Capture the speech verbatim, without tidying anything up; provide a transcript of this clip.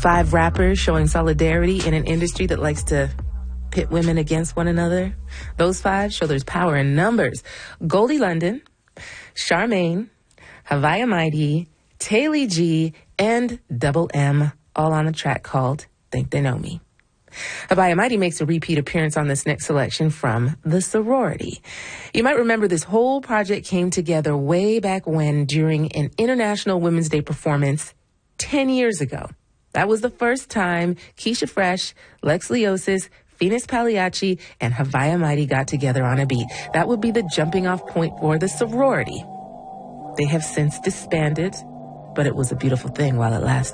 Five rappers showing solidarity in an industry that likes to pit women against one another. Those five show there's power in numbers. Goldie London, Charmaine, Havaya Mighty, Taylor G, and Double M, all on a track called Think They Know Me. Havaya Mighty makes a repeat appearance on this next selection from The Sorority. You might remember this whole project came together way back when during an International Women's Day performance ten years ago. That was the first time Keisha Fresh, Lex Leosis, Phoenix Pagliacci, and Havaya Mighty got together on a beat. That would be the jumping off point for The Sorority. They have since disbanded, but it was a beautiful thing while it lasted.